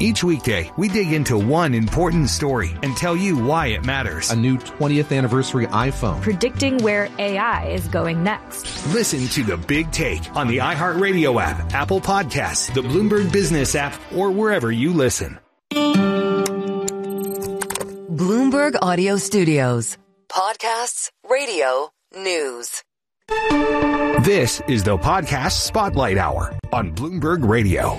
Each weekday, we dig into one important story and tell you why it matters. A new 20th anniversary iPhone. Predicting where AI is going next. Listen to The Big Take on the iHeartRadio app, Apple Podcasts, the Bloomberg Business app, or wherever you listen. Bloomberg Audio Studios. Podcasts, radio, news. This is the Podcast Spotlight Hour on Bloomberg Radio.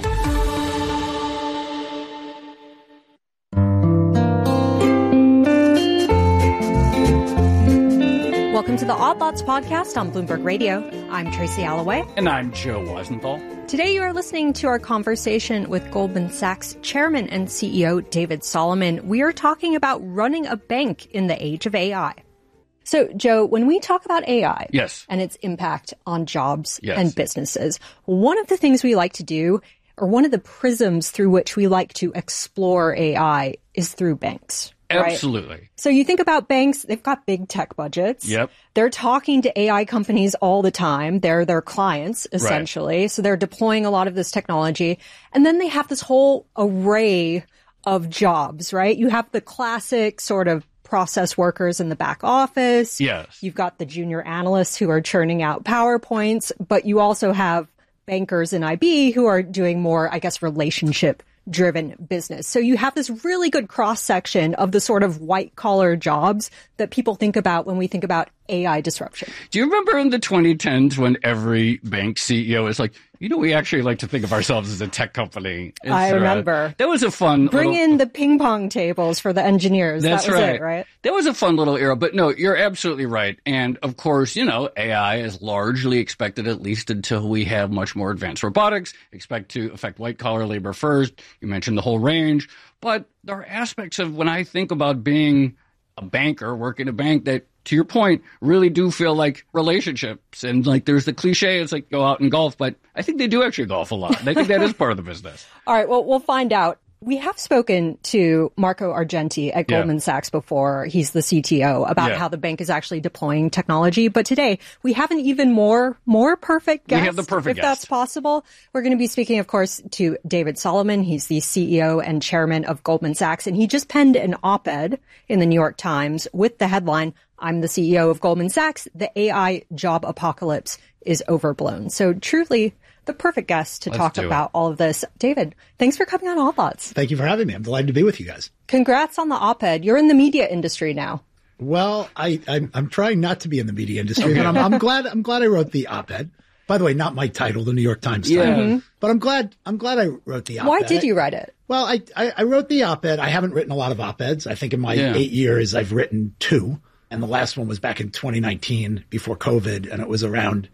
Welcome to the Odd Lots podcast on Bloomberg Radio. I'm Tracy Alloway. And I'm Joe Weisenthal. Today you are listening to our conversation with Goldman Sachs Chairman and CEO David Solomon. We are talking about running a bank in the age of AI. So, Joe, when we talk about AI and its impact on jobs and businesses, one of the things we like to do, or one of the prisms through which we like to explore AI, is through banks. Right? Absolutely. So you think about banks, they've got big tech budgets. Yep. They're talking to AI companies all the time. They're their clients, essentially. Right. So they're deploying a lot of this technology. And then they have this whole array of jobs, right? You have the classic sort of process workers in the back office. Yes. You've got the junior analysts who are churning out PowerPoints, but you also have bankers in IB who are doing more, I guess, relationship-driven business. So you have this really good cross-section of the sort of white-collar jobs that people think about when we think about AI disruption. Do you remember in the 2010s when every bank CEO is like, we actually like to think of ourselves as a tech company. I remember. That was a fun Bring in the ping pong tables for the engineers. That's that was right. It, right? That was a fun little era. But no, you're absolutely right. And of course, AI is largely expected, at least until we have much more advanced robotics, expect to affect white-collar labor first. You mentioned the whole range. But there are aspects of when I think about being a banker, working a bank, that, to your point, really do feel like relationships. And like there's the cliche, it's like go out and golf, but I think they do actually golf a lot. I think that is part of the business. All right, well, we'll find out. We have spoken to Marco Argenti at Goldman Sachs before. He's the CTO, about how the bank is actually deploying technology. But today, we have an even more perfect guest. We have the perfect guest. If that's possible. We're going to be speaking, of course, to David Solomon. He's the CEO and chairman of Goldman Sachs. And he just penned an op-ed in the New York Times with the headline, "I'm the CEO of Goldman Sachs. The AI job apocalypse is overblown." So truly the perfect guest to talk about all of this. David, thanks for coming on Odd Lots. Thank you for having me. I'm delighted to be with you guys. Congrats on the op-ed. You're in the media industry now. Well, I'm trying not to be in the media industry, but I'm glad I wrote the op-ed. By the way, not my title, the New York Times title, but I'm glad I wrote the op-ed. Why did you write it? Well, I wrote the op-ed. I haven't written a lot of op-eds. I think in my 8 years, I've written 2. And the last one was back in 2019 before COVID. And it was around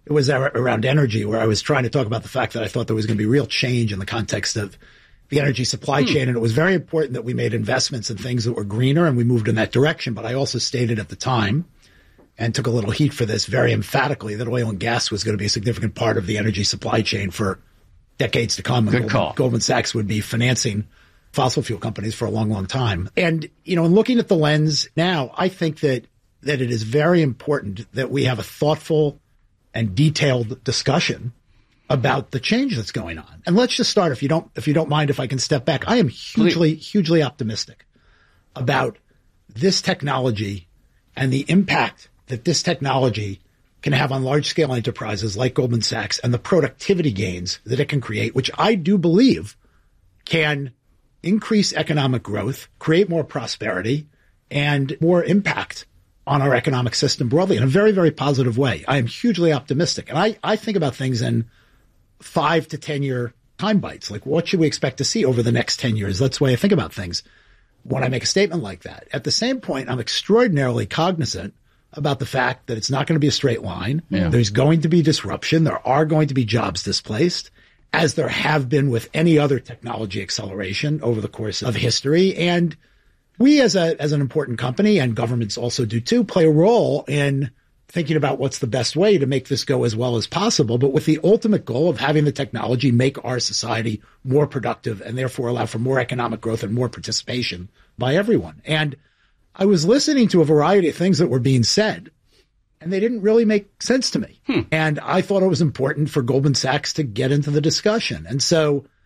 energy, where I was trying to talk about the fact that I thought there was going to be real change in the context of the energy supply chain. And it was very important that we made investments in things that were greener, and we moved in that direction. But I also stated at the time, and took a little heat for this very emphatically, that oil and gas was going to be a significant part of the energy supply chain for decades to come. Good call. Goldman Sachs would be financing fossil fuel companies for a long, long time. And, in looking at the lens now, I think that it is very important that we have a thoughtful and detailed discussion about the change that's going on. And let's just start, if you don't mind, if I can step back. I am hugely optimistic about this technology and the impact that this technology can have on large-scale enterprises like Goldman Sachs, and the productivity gains that it can create, which I do believe can increase economic growth, create more prosperity, and more impact on our economic system broadly in a very, very positive way. I am hugely optimistic. And I think about things in 5 to 10 year time bites. Like, what should we expect to see over the next 10 years? That's the way I think about things when I make a statement like that. At the same point, I'm extraordinarily cognizant about the fact that it's not going to be a straight line. Yeah. There's going to be disruption. There are going to be jobs displaced, as there have been with any other technology acceleration over the course of history. And we as an important company, and governments also do too, play a role in thinking about what's the best way to make this go as well as possible, but with the ultimate goal of having the technology make our society more productive and therefore allow for more economic growth and more participation by everyone. And I was listening to a variety of things that were being said, and they didn't really make sense to me. And I thought it was important for Goldman Sachs to get into the discussion. And so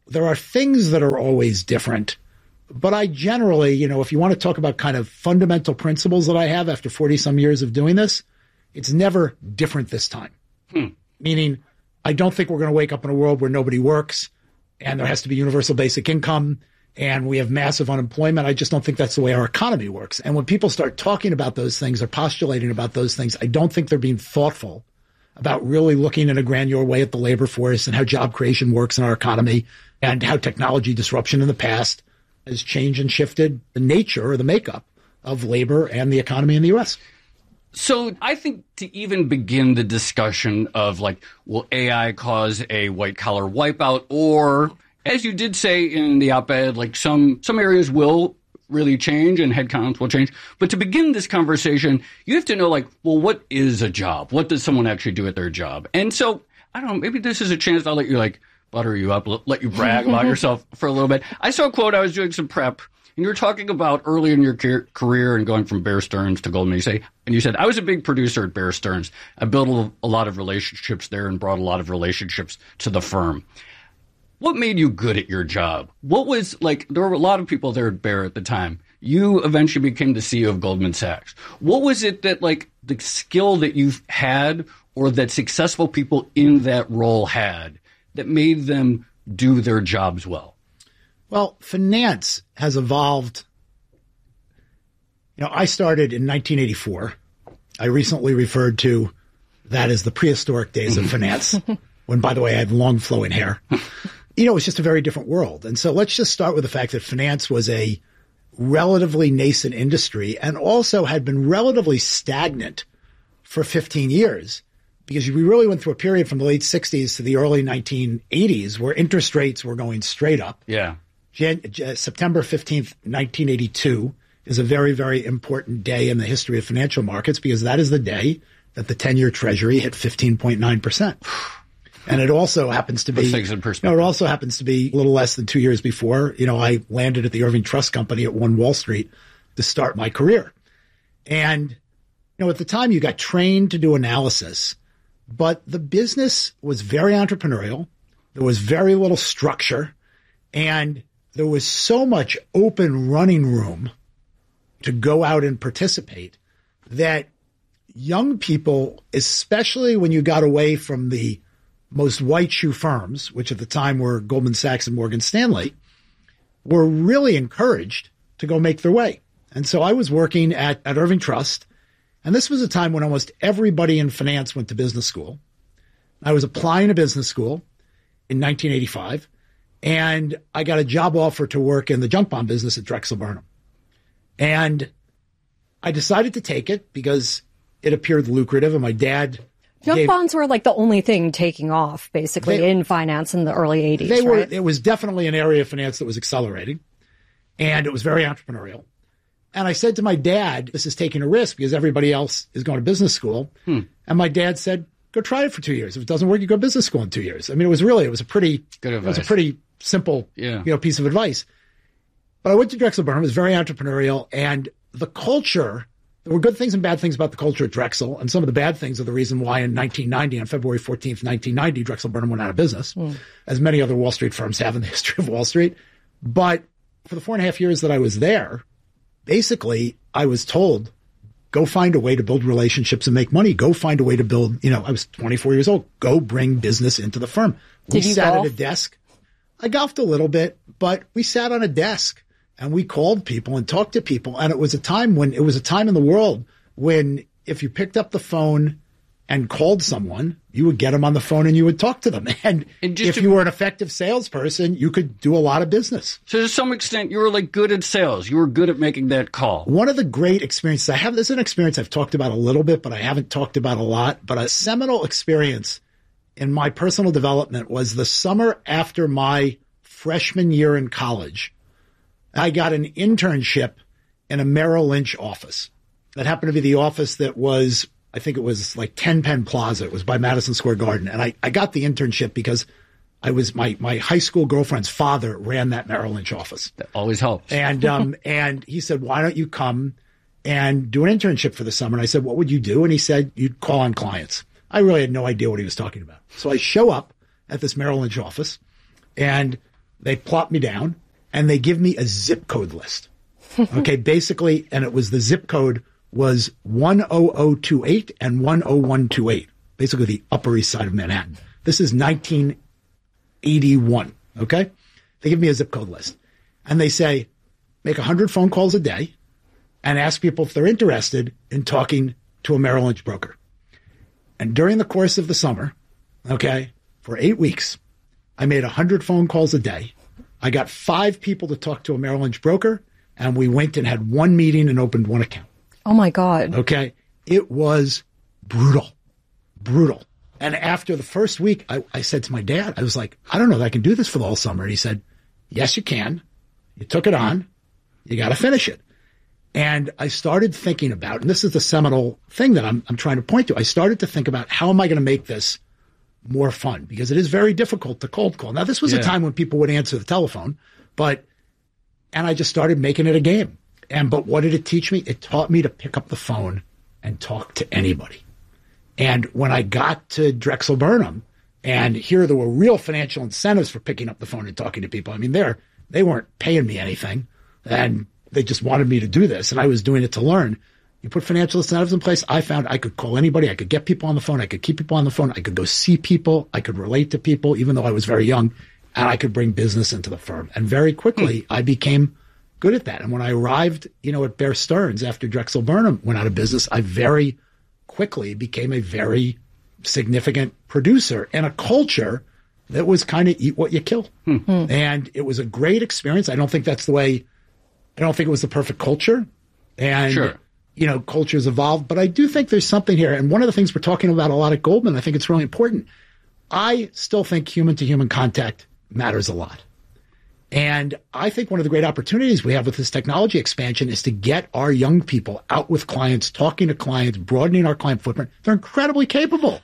there are things that are always different. But I generally, if you want to talk about kind of fundamental principles that I have after 40 some years of doing this, it's never different this time. Meaning, I don't think we're going to wake up in a world where nobody works and there has to be universal basic income and we have massive unemployment. I just don't think that's the way our economy works. And when people start talking about those things or postulating about those things, I don't think they're being thoughtful about really looking in a granular way at the labor force and how job creation works in our economy and how technology disruption in the past has changed and shifted the nature or the makeup of labor and the economy in the U.S. So I think to even begin the discussion of will AI cause a white collar wipeout, or as you did say in the op-ed, some areas will really change and headcounts will change. But to begin this conversation, you have to know what is a job? What does someone actually do at their job? And so I don't know, maybe this is a chance I'll let you butter you up, let you brag about yourself for a little bit. I saw a quote, I was doing some prep, and you were talking about earlier in your career and going from Bear Stearns to Goldman. You said, I was a big producer at Bear Stearns. I built a lot of relationships there and brought a lot of relationships to the firm. What made you good at your job? What was there were a lot of people there at Bear at the time. You eventually became the CEO of Goldman Sachs. What was it that the skill that you've had or that successful people in that role had that made them do their jobs well? Well, finance has evolved. I started in 1984. I recently referred to that as the prehistoric days of finance, when, by the way, I had long flowing hair. It was just a very different world. And so let's just start with the fact that finance was a relatively nascent industry and also had been relatively stagnant for 15 years. Because we really went through a period from the late 60s to the early 1980s where interest rates were going straight up. Yeah. September 15th, 1982 is a very, very important day in the history of financial markets because that is the day that the 10-year Treasury hit 15.9%. And it also happens to be, it also happens to be a little less than 2 years before, I landed at the Irving Trust Company at One Wall Street to start my career. And, at the time you got trained to do analysis, but the business was very entrepreneurial. There was very little structure, and there was so much open running room to go out and participate that young people, especially when you got away from the most white shoe firms, which at the time were Goldman Sachs and Morgan Stanley, were really encouraged to go make their way. And so I was working at Irving Trust. And this was a time when almost everybody in finance went to business school. I was applying to business school in 1985, and I got a job offer to work in the junk bond business at Drexel Burnham. And I decided to take it because it appeared lucrative, and my dad... Junk bonds were the only thing taking off, basically, in finance in the early 80s, right? It was definitely an area of finance that was accelerating, and it was very entrepreneurial. And I said to my dad, this is taking a risk because everybody else is going to business school. And my dad said, go try it for 2 years. If it doesn't work, you go to business school in 2 years. I mean, it was a pretty good advice. It was a pretty simple, piece of advice. But I went to Drexel Burnham. It was very entrepreneurial. And the culture, there were good things and bad things about the culture at Drexel. And some of the bad things are the reason why in 1990, on February 14th, 1990, Drexel Burnham went out of business, as many other Wall Street firms have in the history of Wall Street. But for the 4.5 years that I was there, basically, I was told, go find a way to build relationships and make money. Go find a way to build, I was 24 years old. Go bring business into the firm. We sat at a desk. I golfed a little bit, but we sat on a desk and we called people and talked to people. And it was a time in the world when if you picked up the phone and called someone, you would get them on the phone and you would talk to them. And if you were an effective salesperson, you could do a lot of business. So to some extent, you were good at sales. You were good at making that call. One of the great experiences I have, this is an experience I've talked about a little bit, but I haven't talked about a lot. But a seminal experience in my personal development was the summer after my freshman year in college. I got an internship in a Merrill Lynch office. That happened to be the office that was, I think it was 10 Penn Plaza. It was by Madison Square Garden. And I got the internship because I was my high school girlfriend's father ran that Merrill Lynch office. That always helps. And and he said, why don't you come and do an internship for the summer? And I said, what would you do? And he said, you'd call on clients. I really had no idea what he was talking about. So I show up at this Merrill Lynch office, and they plop me down, and they give me a zip code list. Okay, basically, and it was the zip code was 10028 and 10128, basically the Upper East Side of Manhattan. This is 1981, okay? They give me a zip code list, and they say, make 100 phone calls a day and ask people if they're interested in talking to a Merrill Lynch broker. And during the course of the summer, okay, for 8 weeks, I made 100 phone calls a day. I got 5 people to talk to a Merrill Lynch broker, and we went and had 1 meeting and opened 1 account. Oh, my God. Okay. It was brutal. And after the first week, I said to my dad, I was like, I don't know if I can do this for the whole summer. And he said, yes, you can. You took it on. You got to finish it. And I started thinking about, and this is the seminal thing that I'm trying to point to. I started to think about, how am I going to make this more fun? Because it is very difficult to cold call. Now, this was a time when people would answer the telephone, and I just started making it a game. But what did it teach me? It taught me to pick up the phone and talk to anybody. And when I got to Drexel Burnham, and here there were real financial incentives for picking up the phone and talking to people. I mean, they weren't paying me anything, and they just wanted me to do this, and I was doing it to learn. You put financial incentives in place, I found I could call anybody. I could get people on the phone. I could keep people on the phone. I could go see people. I could relate to people, even though I was very young, and I could bring business into the firm. And very quickly, I became good at that. And when I arrived, at Bear Stearns after Drexel Burnham went out of business, I very quickly became a very significant producer in a culture that was kind of eat what you kill. And it was a great experience. I don't think it was the perfect culture. And, cultures evolved. But I do think there's something here. And one of the things we're talking about a lot at Goldman, I think it's really important. I still think human-to-human contact matters a lot. And I think one of the great opportunities we have with this technology expansion is to get our young people out with clients, talking to clients, broadening our client footprint. They're incredibly capable.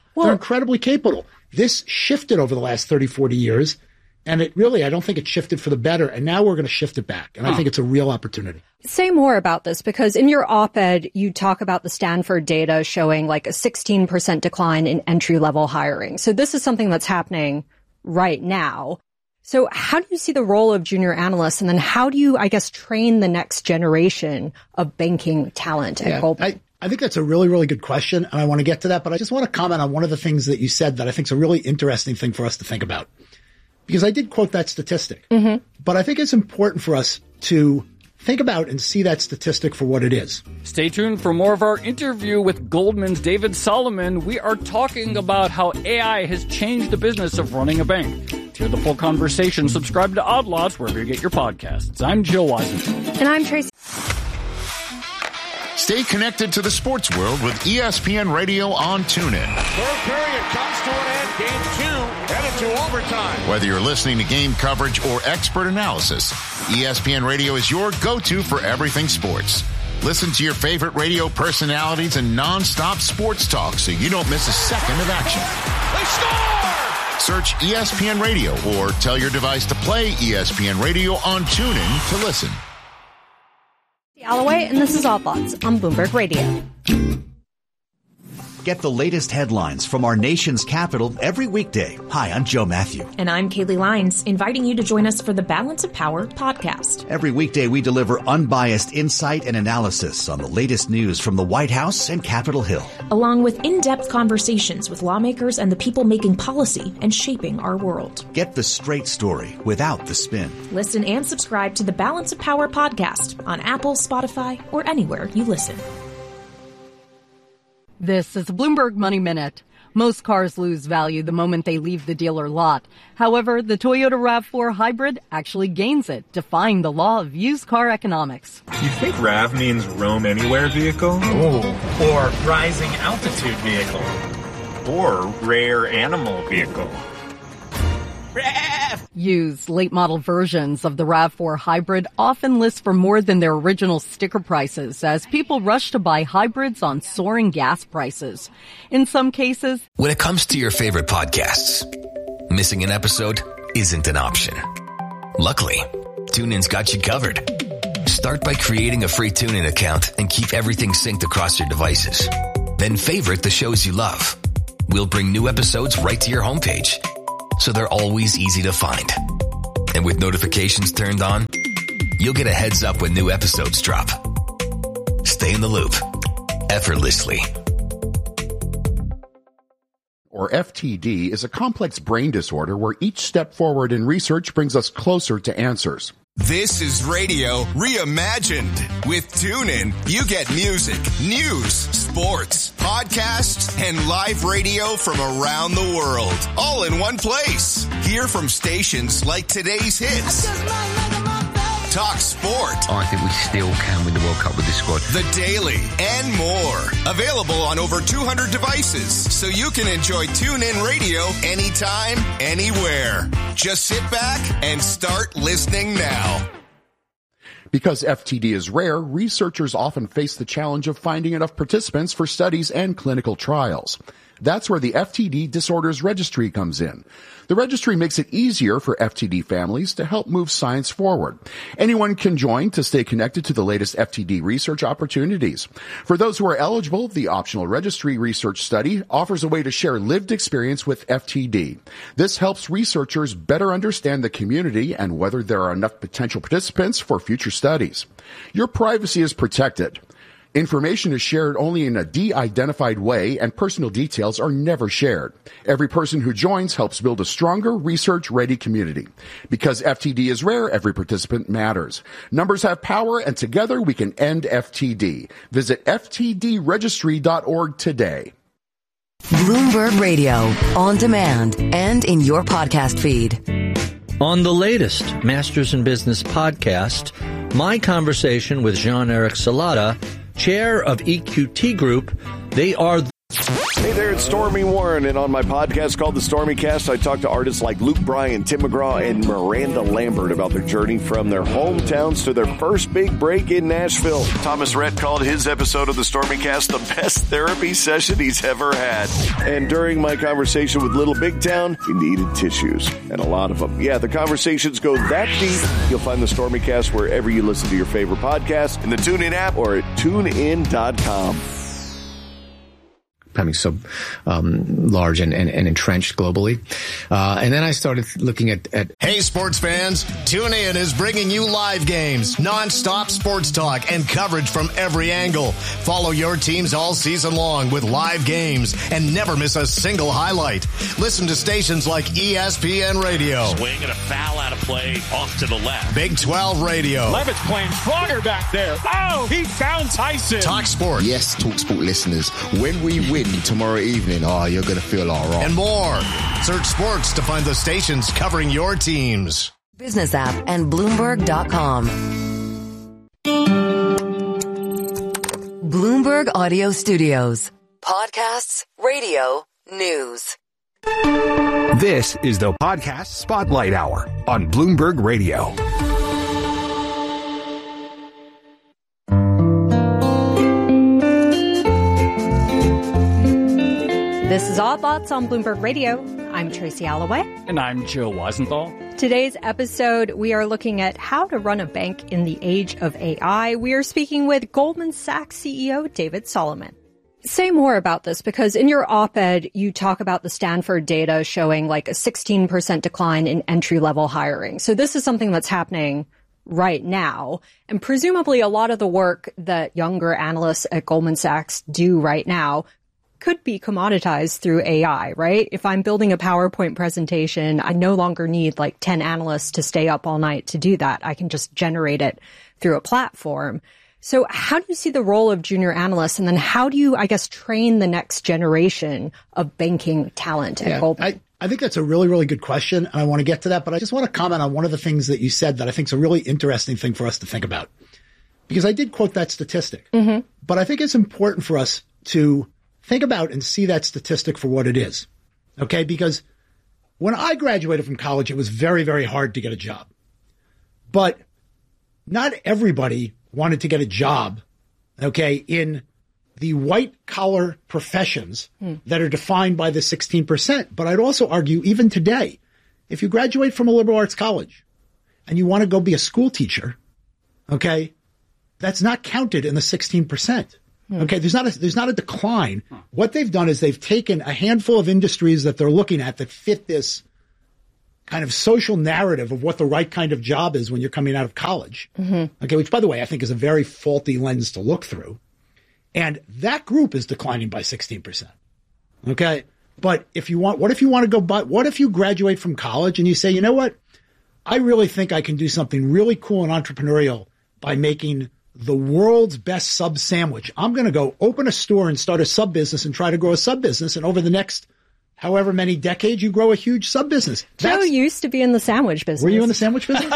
This shifted over the last 30, 40 years. And I don't think it shifted for the better. And now we're going to shift it back. And I think it's a real opportunity. Say more about this, because in your op-ed, you talk about the Stanford data showing like a 16% decline in entry-level hiring. So this is something that's happening right now. So how do you see the role of junior analysts? And then how do you, train the next generation of banking talent at Goldman? I think that's a really, really good question. And I want to get to that. But I just want to comment on one of the things that you said that I think is a really interesting thing for us to think about. Because I did quote that statistic. But I think it's important for us to think about and see that statistic for what it is. Stay tuned for more of our interview with Goldman's David Solomon. We are talking about how AI has changed the business of running a bank. To hear the full conversation, subscribe to Odd Lots wherever you get your podcasts. I'm Jill Weisenthal. And I'm Tracy. Stay connected to the sports world with ESPN Radio on TuneIn. Third period comes to an end. Game 2 headed to overtime. Whether you're listening to game coverage or expert analysis, ESPN Radio is your go-to for everything sports. Listen to your favorite radio personalities and non-stop sports talk so you don't miss a second of action. They score! Search ESPN Radio or tell your device to play ESPN Radio on TuneIn to listen. Alloway, and this is Odd Lots on Bloomberg Radio. Get the latest headlines from our nation's capital every weekday. Hi, I'm Joe Matthew. And I'm Kaylee Lyons, inviting you to join us for the Balance of Power podcast. Every weekday, we deliver unbiased insight and analysis on the latest news from the White House and Capitol Hill, along with in-depth conversations with lawmakers and the people making policy and shaping our world. Get the straight story without the spin. Listen and subscribe to the Balance of Power podcast on Apple, Spotify, or anywhere you listen. This is a Bloomberg Money Minute. Most cars lose value the moment they leave the dealer lot. However, the Toyota RAV4 Hybrid actually gains it, defying the law of used car economics. You think RAV means roam anywhere vehicle? Ooh. Or rising altitude vehicle. Or rare animal vehicle. Used late model versions of the RAV4 Hybrid often list for more than their original sticker prices as people rush to buy hybrids on soaring gas prices. In some cases, when it comes to your favorite podcasts, missing an episode isn't an option. Luckily, TuneIn's got you covered. Start by creating a free TuneIn account and keep everything synced across your devices. Then favorite the shows you love. We'll bring new episodes right to your homepage, so they're always easy to find. And with notifications turned on, you'll get a heads up when new episodes drop. Stay in the loop effortlessly. Or FTD is a complex brain disorder where each step forward in research brings us closer to answers. This is radio reimagined. With TuneIn, you get music, news, sports, podcasts, and live radio from around the world, all in one place. Hear from stations like today's hits, Talk Sport. I think we still can win the World Cup with this squad. The Daily, and more. Available on over 200 devices, so you can enjoy TuneIn Radio anytime, anywhere. Just sit back and start listening now. Because FTD is rare, researchers often face the challenge of finding enough participants for studies and clinical trials. That's where the FTD Disorders Registry comes in. The registry makes it easier for FTD families to help move science forward. Anyone can join to stay connected to the latest FTD research opportunities. For those who are eligible, the optional registry research study offers a way to share lived experience with FTD. This helps researchers better understand the community and whether there are enough potential participants for future studies. Your privacy is protected. Information is shared only in a de-identified way, and personal details are never shared. Every person who joins helps build a stronger, research-ready community. Because FTD is rare, every participant matters. Numbers have power, and together we can end FTD. Visit ftdregistry.org today. Bloomberg Radio, on demand and in your podcast feed. On the latest Masters in Business podcast, my conversation with Jean-Eric Salata, chair of EQT Group. They are... Hey there, it's Stormy Warren, and on my podcast called The Stormy Cast, I talk to artists like Luke Bryan, Tim McGraw, and Miranda Lambert about their journey from their hometowns to their first big break in Nashville. Thomas Rhett called his episode of The Stormy Cast the best therapy session he's ever had. And during my conversation with Little Big Town, he needed tissues, and a lot of them. Yeah, the conversations go that deep. You'll find The Stormy Cast wherever you listen to your favorite podcast, in the TuneIn app or at tunein.com. Becoming so large and entrenched globally. And then I started looking at... Hey, sports fans, TuneIn is bringing you live games, non-stop sports talk, and coverage from every angle. Follow your teams all season long with live games and never miss a single highlight. Listen to stations like ESPN Radio. Swing and a foul out of play off to the left. Big 12 Radio. Levitt's playing stronger back there. Oh, he found Tyson. Talk Sport. Yes, Talk Sport listeners, when we win tomorrow evening, you're going to feel all right. And more. Search sports to find the stations covering your teams. Business app and Bloomberg.com. Bloomberg Audio Studios. Podcasts, radio, news. This is the Podcast Spotlight Hour on Bloomberg Radio. This is Odd Lots on Bloomberg Radio. I'm Tracy Alloway. And I'm Joe Weisenthal. Today's episode, we are looking at how to run a bank in the age of AI. We are speaking with Goldman Sachs CEO David Solomon. Say more about this, because in your op-ed, you talk about the Stanford data showing like a 16% decline in entry-level hiring. So this is something that's happening right now. And presumably a lot of the work that younger analysts at Goldman Sachs do right now could be commoditized through AI, right? If I'm building a PowerPoint presentation, I no longer need like 10 analysts to stay up all night to do that. I can just generate it through a platform. So how do you see the role of junior analysts? And then how do you, I guess, train the next generation of banking talent at Goldman? I think that's a really, really good question. And I want to get to that. But I just want to comment on one of the things that you said that I think is a really interesting thing for us to think about. Because I did quote that statistic. Mm-hmm. But I think it's important for us to think about and see that statistic for what it is. Okay? Because when I graduated from college, it was very, very hard to get a job. But not everybody wanted to get a job, okay, in the white-collar professions that are defined by the 16%. But I'd also argue, even today, if you graduate from a liberal arts college and you want to go be a school teacher, okay, that's not counted in the 16%. Okay, there's not a decline. What they've done is they've taken a handful of industries that they're looking at that fit this kind of social narrative of what the right kind of job is when you're coming out of college. Okay, which, by the way, I think is a very faulty lens to look through. And that group is declining by 16%. Okay, but what if you graduate from college and you say, you know what? I really think I can do something really cool and entrepreneurial by making the world's best sub sandwich. I'm going to go open a store and start a sub business and try to grow a sub business. And over the next however many decades, you grow a huge sub business. Joe used to be in the sandwich business. Were you in the sandwich business?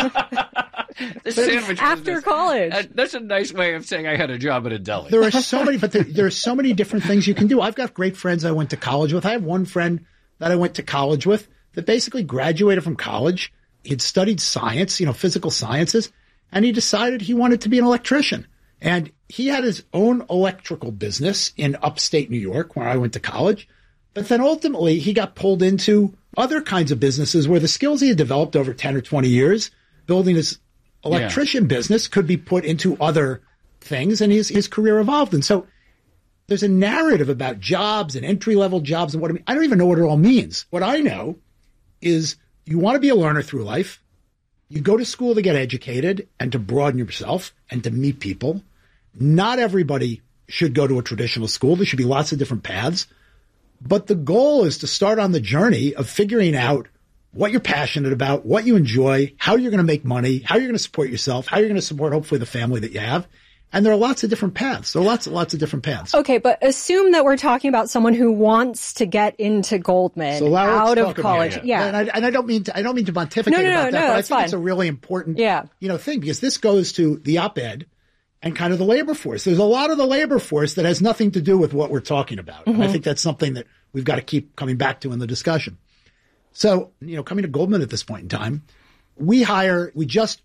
The sandwich after business. College. That's a nice way of saying I had a job at a deli. There are so many, but there are so many different things you can do. I've got great friends I went to college with. I have one friend that I went to college with that basically graduated from college. He'd studied science, physical sciences, and he decided he wanted to be an electrician. And he had his own electrical business in upstate New York, where I went to college. But then ultimately, he got pulled into other kinds of businesses where the skills he had developed over 10 or 20 years, building his electrician business, could be put into other things, and his career evolved. And so there's a narrative about jobs and entry-level jobs and what I don't even know what it all means. What I know is you want to be a learner through life. You go to school to get educated and to broaden yourself and to meet people. Not everybody should go to a traditional school. There should be lots of different paths. But the goal is to start on the journey of figuring out what you're passionate about, what you enjoy, how you're going to make money, how you're going to support yourself, how you're going to support hopefully the family that you have. And there are lots of different paths. There are lots of different paths. Okay, but assume that we're talking about someone who wants to get into Goldman out of college. And I don't mean to pontificate about that, but I think it's a really important thing, because this goes to the op-ed and kind of the labor force. There's a lot of the labor force that has nothing to do with what we're talking about. And I think that's something that we've got to keep coming back to in the discussion. So, coming to Goldman at this point in time, we just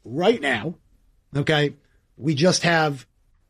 have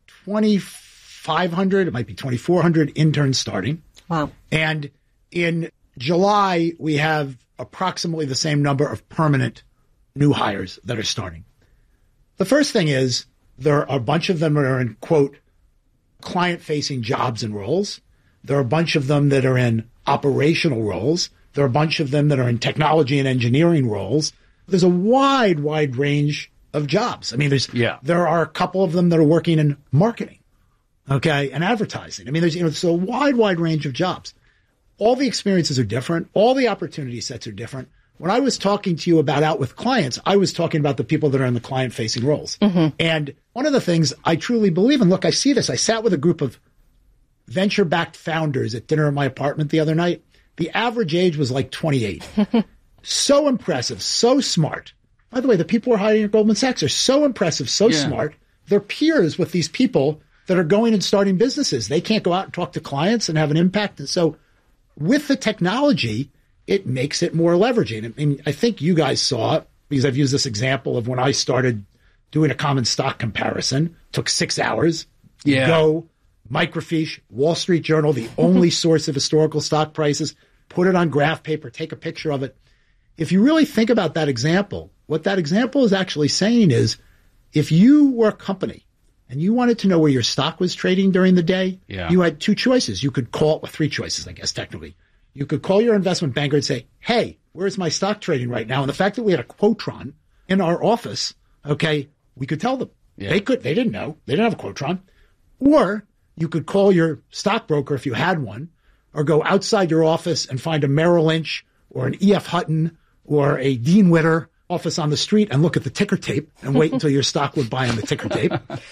2,500, it might be 2,400 interns starting. Wow. And in July, we have approximately the same number of permanent new hires that are starting. The first thing is there are a bunch of them that are in, quote, client-facing jobs and roles. There are a bunch of them that are in operational roles. There are a bunch of them that are in technology and engineering roles. There's a wide range of jobs. There are a couple of them that are working in marketing, and advertising. There's a wide range of jobs. All the experiences are different. All the opportunity sets are different. When I was talking to you about out with clients, I was talking about the people that are in the client-facing roles. And one of the things I truly believe in, look, I see this. I sat with a group of venture-backed founders at dinner in my apartment the other night. The average age was like 28. So impressive, so smart. By the way, the people we're hiring at Goldman Sachs are so impressive, so smart. They're peers with these people that are going and starting businesses. They can't go out and talk to clients and have an impact. And so with the technology, it makes it more leveraging. I think you guys saw it, because I've used this example of when I started doing a common stock comparison. Took 6 hours. Go, microfiche, Wall Street Journal, the only source of historical stock prices, put it on graph paper, take a picture of it. If you really think about that example, what that example is actually saying is, if you were a company and you wanted to know where your stock was trading during the day, you had two choices. You could call, or three choices, I guess, technically. You could call your investment banker and say, hey, where's my stock trading right now? And the fact that we had a Quotron in our office, we could tell them. They didn't know. They didn't have a Quotron. Or you could call your stockbroker if you had one, or go outside your office and find a Merrill Lynch or an E.F. Hutton or a Dean Witter office on the street and look at the ticker tape and wait until your stock would buy on the ticker tape.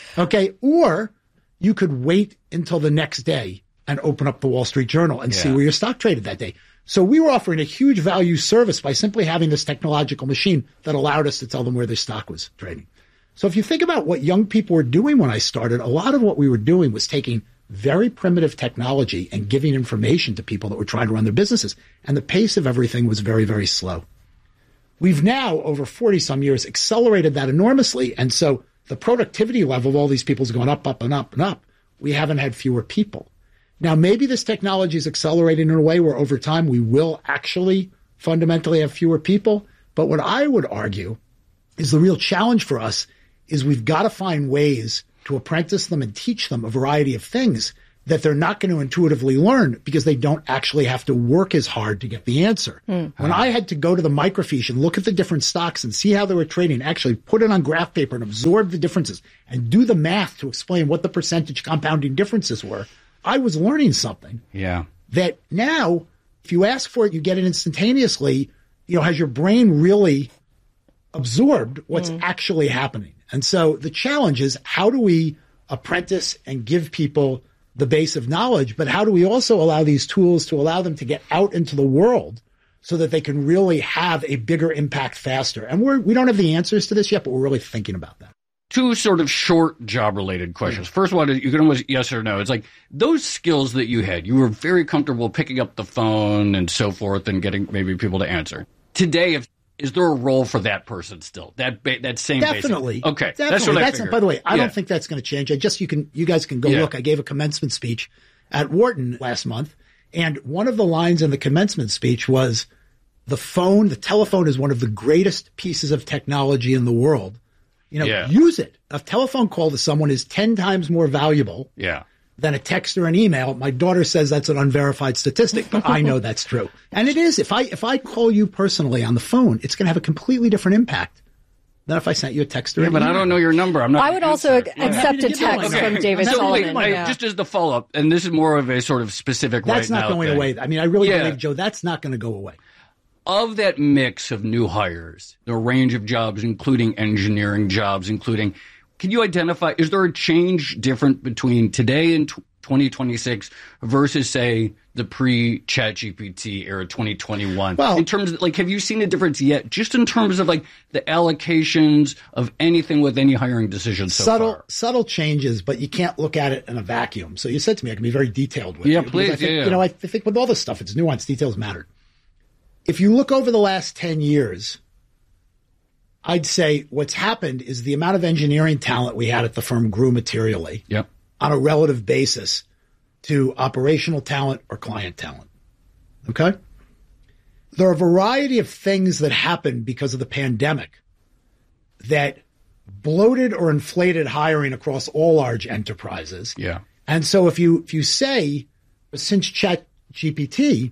Or you could wait until the next day and open up the Wall Street Journal and see where your stock traded that day. So we were offering a huge value service by simply having this technological machine that allowed us to tell them where their stock was trading. So if you think about what young people were doing when I started, a lot of what we were doing was taking very primitive technology and giving information to people that were trying to run their businesses. And the pace of everything was very, very slow. We've now, over 40 some years, accelerated that enormously. And so the productivity level of all these people is going up, up, and up, and up. We haven't had fewer people. Now, maybe this technology is accelerating in a way where over time we will actually fundamentally have fewer people. But what I would argue is the real challenge for us is we've got to find ways to apprentice them and teach them a variety of things, that they're not going to intuitively learn because they don't actually have to work as hard to get the answer. When I had to go to the microfiche and look at the different stocks and see how they were trading, actually put it on graph paper and absorb the differences and do the math to explain what the percentage compounding differences were, I was learning something. Yeah. That now, if you ask for it, you get it instantaneously. Has your brain really absorbed what's actually happening? And so the challenge is, how do we apprentice and give people the base of knowledge, but how do we also allow these tools to allow them to get out into the world so that they can really have a bigger impact faster? And we don't have the answers to this yet, but we're really thinking about that. Two sort of short job-related questions. First one, you can almost yes or no. It's like those skills that you had, you were very comfortable picking up the phone and so forth and getting maybe people to answer. Today, is there a role for that person still? That same definitely. Basic. Okay, definitely. That's what I figured. By the way, I don't think that's going to change. You guys can go look. I gave a commencement speech at Wharton last month, and one of the lines in the commencement speech was, the telephone is one of the greatest pieces of technology in the world. Use it. A telephone call to someone is 10 times more valuable than a text or an email. My daughter says that's an unverified statistic, but I know that's true. And it is. If I call you personally on the phone, it's going to have a completely different impact than if I sent you a text or an email. But I don't know your number. I would also accept a text from David Solomon. Just as the follow-up, and this is more of a sort of specific that's right now not going thing. away. I mean, I really believe, Joe, that's not going to go away. Of that mix of new hires, the range of jobs, including engineering jobs, can you identify, is there a change different between today and 2026 versus, say, the pre-ChatGPT era 2021? Well, in terms of, have you seen a difference yet? Just in terms of, the allocations of anything with any hiring decisions so far? Subtle changes, but you can't look at it in a vacuum. So you said to me I can be very detailed with you. Yeah, please. I think, I think with all this stuff, it's nuanced. Details matter. If you look over the last 10 years, I'd say what's happened is the amount of engineering talent we had at the firm grew materially on a relative basis to operational talent or client talent. Okay? There are a variety of things that happened because of the pandemic that bloated or inflated hiring across all large enterprises. Yeah. And so if you say, since ChatGPT,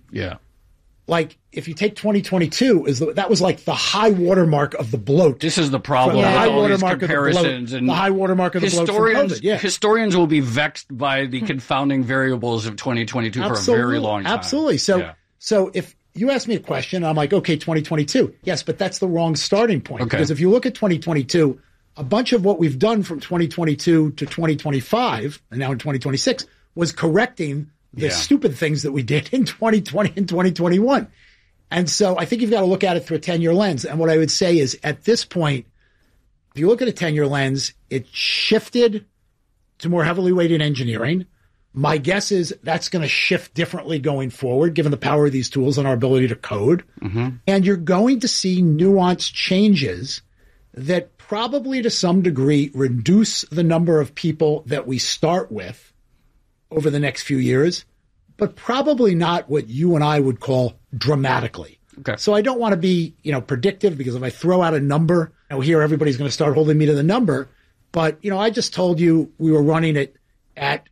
if you take 2022, that was like the high watermark of the bloat. This is the problem. The high all watermark these comparisons of the bloat. The high watermark of the bloat from COVID. Historians will be vexed by the confounding variables of 2022 for a very long time. Absolutely. So if you ask me a question, I'm like, okay, 2022. Yes, but that's the wrong starting point. Okay. Because if you look at 2022, a bunch of what we've done from 2022 to 2025 and now in 2026 was correcting the stupid things that we did in 2020 and 2021. And so I think you've got to look at it through a 10-year lens. And what I would say is at this point, if you look at a 10-year lens, it shifted to more heavily weighted engineering. My guess is that's going to shift differently going forward, given the power of these tools and our ability to code. Mm-hmm. And you're going to see nuanced changes that probably to some degree reduce the number of people that we start with over the next few years, but probably not what you and I would call dramatically. Okay. So I don't want to be, predictive, because if I throw out a number, here everybody's going to start holding me to the number. But, I just told you we were running it at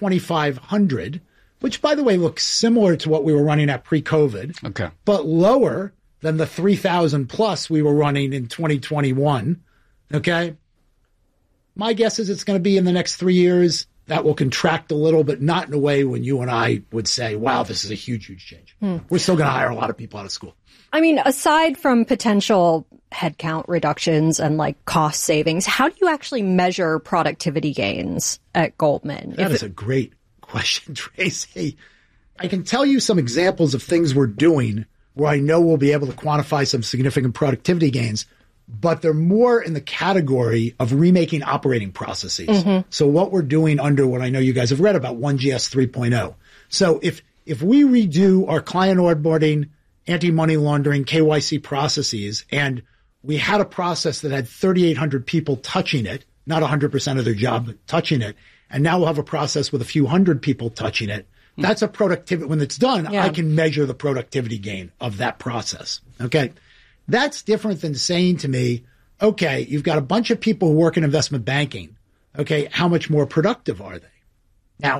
2,500, which, by the way, looks similar to what we were running at pre-COVID. Okay. But lower than the 3,000 plus we were running in 2021. Okay. My guess is it's going to be in the next 3 years. That will contract a little, but not in a way when you and I would say, wow, this is a huge, huge change. We're still going to hire a lot of people out of school. I mean, aside from potential headcount reductions and cost savings, how do you actually measure productivity gains at Goldman? That is a great question, Tracy. I can tell you some examples of things we're doing where I know we'll be able to quantify some significant productivity gains, but they're more in the category of remaking operating processes. Mm-hmm. So what we're doing under what I know you guys have read about, 1GS 3.0. So if we redo our client onboarding, anti-money laundering, KYC processes, and we had a process that had 3,800 people touching it, not 100% of their job, but touching it, and now we'll have a process with a few hundred people touching it, that's a productivity. When it's done, I can measure the productivity gain of that process. Okay. That's different than saying to me, okay, you've got a bunch of people who work in investment banking. Okay, how much more productive are they? Now,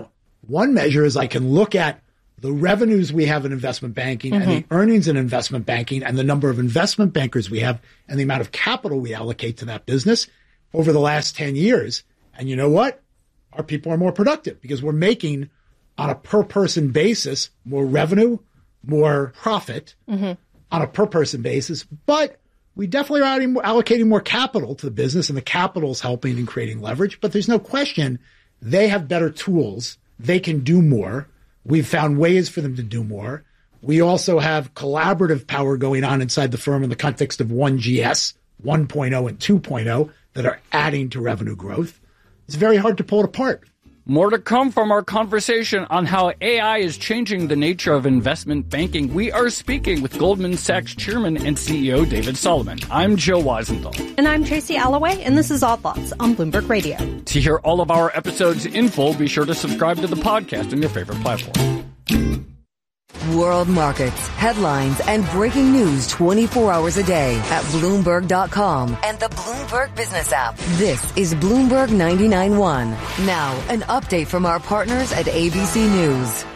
One measure is I can look at the revenues we have in investment banking and the earnings in investment banking and the number of investment bankers we have and the amount of capital we allocate to that business over the last 10 years. And you know what? Our people are more productive because we're making, on a per person basis, more revenue, more profit on a per person basis. But we definitely are allocating more capital to the business, and the capital is helping and creating leverage. But there's no question they have better tools. They can do more. We've found ways for them to do more. We also have collaborative power going on inside the firm in the context of 1GS, 1.0 and 2.0 that are adding to revenue growth. It's very hard to pull it apart. More to come from our conversation on how AI is changing the nature of investment banking. We are speaking with Goldman Sachs Chairman and CEO David Solomon. I'm Joe Weisenthal. And I'm Tracy Alloway, and this is All Thoughts on Bloomberg Radio. To hear all of our episodes in full, be sure to subscribe to the podcast on your favorite platform. World markets, headlines, and breaking news 24 hours a day at Bloomberg.com and the Bloomberg Business app. This is Bloomberg 99.1. Now, an update from our partners at ABC News.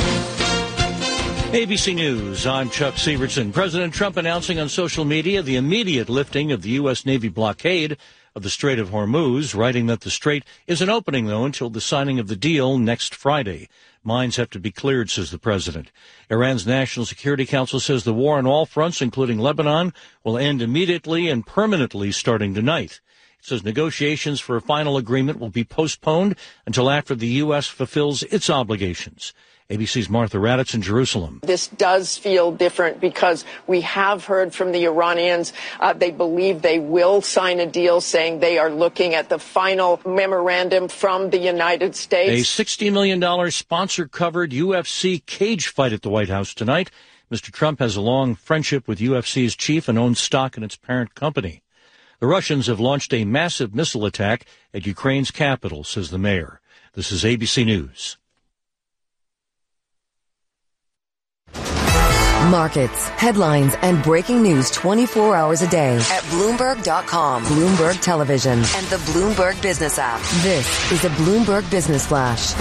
ABC News, I'm Chuck Severson. President Trump announcing on social media the immediate lifting of the U.S. Navy blockade of the Strait of Hormuz, writing that the strait isn't opening, though, until the signing of the deal next Friday. Mines have to be cleared, says the president. Iran's National Security Council says the war on all fronts, including Lebanon, will end immediately and permanently starting tonight. It says negotiations for a final agreement will be postponed until after the U.S. fulfills its obligations. ABC's Martha Raddatz in Jerusalem. This does feel different because we have heard from the Iranians. They believe they will sign a deal, saying they are looking at the final memorandum from the United States. A $60 million sponsor-covered UFC cage fight at the White House tonight. Mr. Trump has a long friendship with UFC's chief and owns stock in its parent company. The Russians have launched a massive missile attack at Ukraine's capital, says the mayor. This is ABC News. Markets, headlines, and breaking news 24 hours a day at Bloomberg.com, Bloomberg Television, and the Bloomberg Business app. This is a Bloomberg Business Flash.